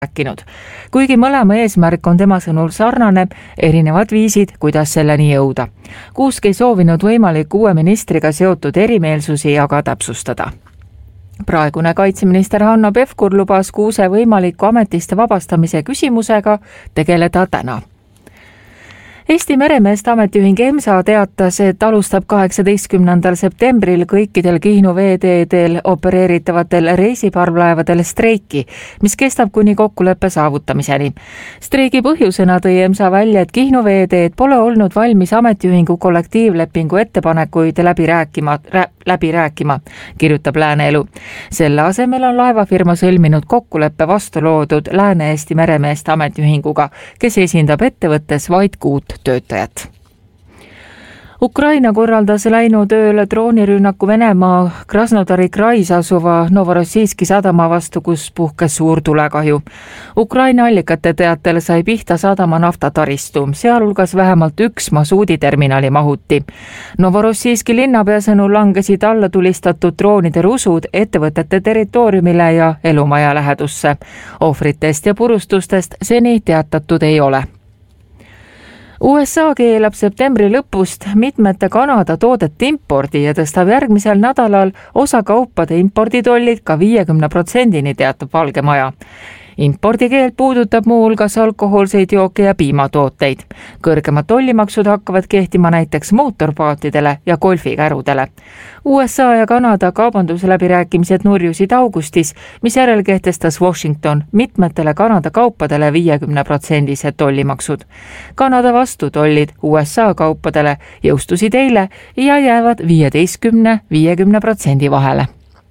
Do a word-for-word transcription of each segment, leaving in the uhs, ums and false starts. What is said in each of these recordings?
rääkinud. Kuigi mõlema eesmärk on tema sõnul sarnane, erinevad viisid, kuidas selleni jõuda. Kuusk ei soovinud võimalik uue ministriga seotud erimeelsusi aga täpsustada. Praegune kaitseminister Hanno Pevkur lubas Kuuse võimaliku ametiste vabastamise küsimusega tegeleda täna. Eesti meremeeste ametiühing EMSA teatas, et alustab kaheksateistkümnendal septembril kõikidel Kihnu veeteedel opereeritavatel reisiparvlaevadel streiki, mis kestab kuni kokkuleppe saavutamiseni. Streigi põhjusena tõi EMSA välja, et Kihnu veeteed pole olnud valmis ametiühingu kollektiivlepingu ettepanekuid läbi rääkima, rää, läbi rääkima, kirjutab Lääneelu. Selle asemel on laevafirma sõlminud kokkuleppe vastu loodud Lääne-Eesti meremeeste ametiühinguga, kes esindab ettevõttes vaid kuut töötajat. Ukraina korraldas läinud ööl droonirünnaku Venemaa Krasnodari krais asuva Novorossijski sadama vastu, kus puhkes suur tulekahju. Ukraina allikate teatel sai pihta sadama naftataristu, sealhulgas vähemalt üks masuuditerminali mahuti. Novorossijski linnapea sõnul langesid alla tulistatud droonide rusud ettevõtete territooriumile ja elumaja lähedusse. Ohvritest ja purustustest seni teatatud ei ole. U S A keelab septembri lõpust mitmete Kanada toodet impordi ja tõstab järgmisel nädalal osa kaupade imporditollid ka viiekümne protsendini, teatab Valge Maja. Impordikeeld puudutab muu hulgas alkohoolseid jooke ja piimatooteid. Kõrgemad tollimaksud hakkavad kehtima näiteks mootorpaatidele ja golfikärudele. U S A ja Kanada kaubandusläbirääkimised nurjusid augustis, mis järel kehtestas Washington mitmetele Kanada kaupadele viiekümne protsendised tollimaksud. Kanada vastutollid U S A kaupadele jõustusid eile ja jäävad viieteistkümne viiekümne protsendi vahele.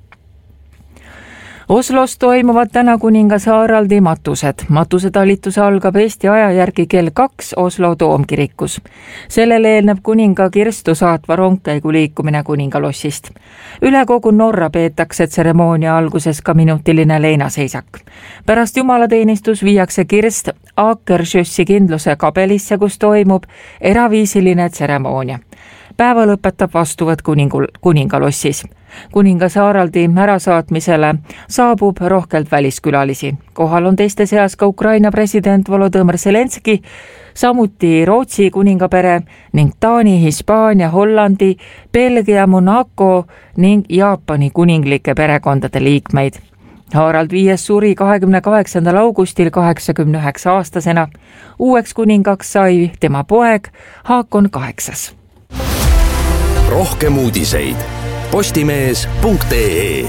Oslos toimuvad täna kuningas Haraldi matused. Matusetalitus algab Eesti aja järgi kell kaks Oslo Toomkirikus. Sellele eelneb kuninga kirstu saatva rongkäigu liikumine kuningalossist. Üle kogu Norra peetakse tseremoonia alguses ka minutiline leinaseisak. Pärast jumalateenistus viiakse kirst Akersjössi kindluse kabelisse, kus toimub eraviisiline tseremoonia. Päeva lõpetab vastuvõtt kuningul, kuningalossis. Kuningas Haraldi ärasaatmisele saabub rohkelt väliskülalisi. Kohal on teiste seas ka Ukraina president Volodõmõr Zelenski, samuti Rootsi kuningapere ning Taani, Hispaania, Hollandi, Belgia, Monaco ning Jaapani kuninglike perekondade liikmeid. Harald viies suri kahekümne kaheksandal augustil kaheksakümne üheksa aastasena. Uueks kuningaks sai tema poeg Haakon kaheksas. Rohkem uudiseid postimees punkt ee.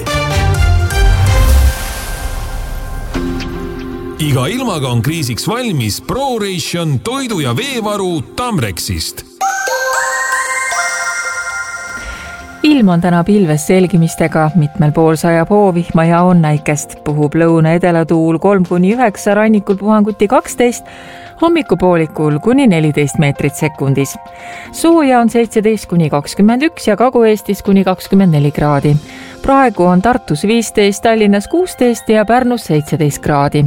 Iga ilmaga on kriisiks valmis ProRation toidu- ja veevaru Tamrexist. Ilm on täna pilves selgimistega, mitmel pool sajab hoovihma ja on näikest. Puhub lõuna-edelatuul kolm kuni üheksa, rannikul puhanguti kaksteist, hommikupoolikul kuni neliteist meetrit sekundis. Sooja on seitseteist kuni kakskümmend üks ja Kagu-Eestis kuni kakskümmend neli kraadi. Praegu on Tartus viisteist, Tallinnas kuusteist ja Pärnus seitseteist kraadi.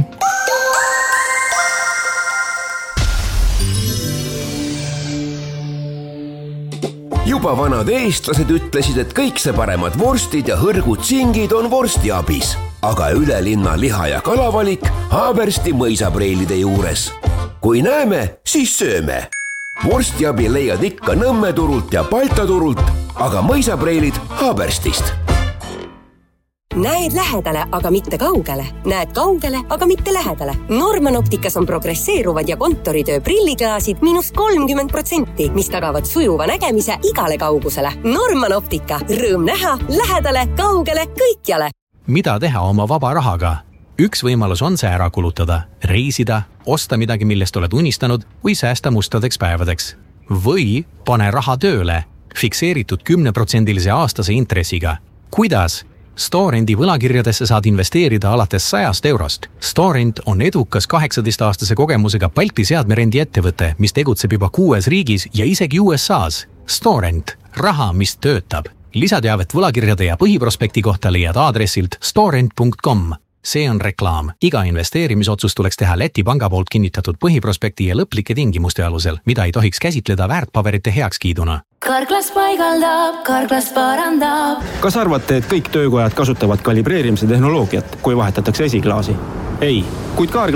Juba vanad eestlased ütlesid, et kõik see paremad vorstid ja hõrgud singid on vorstiabis, aga üle linna liha- ja kalavalik Haabersti mõisapreilide juures. Kui näeme, siis sööme. Vorstiabi leiad ikka Nõmme turult ja Balta turult, aga mõisapreilid Haaberstist. Näed lähedale, aga mitte kaugele. Näed kaugele, aga mitte lähedale. Norman Opticas on progresseeruvad ja kontoritöö prilliklaasid miinus kolmkümmend protsenti, mis tagavad sujuva nägemise igale kaugusele. Norman Optica. Rõõm näha lähedale, kaugele, kõikjale. Mida teha oma vaba rahaga? Üks võimalus on see ära kulutada, reisida, osta midagi, millest oled unistanud või säästa mustadeks päevadeks. Või pane raha tööle, fikseeritud kümneprotsendilise aastase intressiga. Kuidas? Storendi võlakirjadesse saad investeerida alates sajast eurost. Storend on edukas kaheksateist-aastase kogemusega Balti seadmerendi ettevõte, mis tegutseb juba kuues riigis ja isegi U S A's. Storend. Raha, mis töötab. Lisateavet võlakirjade ja põhiprospekti kohta leiad aadressilt storend punkt com. See on reklaam. Iga investeerimisotsus tuleks teha Läti panga poolt kinnitatud põhiprospekti ja lõplike tingimuste alusel, mida ei tohiks käsitleda väärtpaberite heakskiiduna. Karklas paigaldab, Karklas parandab. Kas arvate, et kõik töökojad kasutavad kalibreerimise tehnoloogiat, kui vahetatakse esiklaasi? ei, kuid Kaar